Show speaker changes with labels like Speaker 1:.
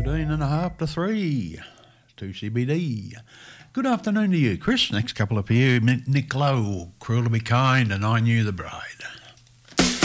Speaker 1: 13 and a half to 3. 2CBD. Good afternoon to you, Chris. Next couple up here, Nick Lowe, Cruel to Be Kind, and I Knew the Bride.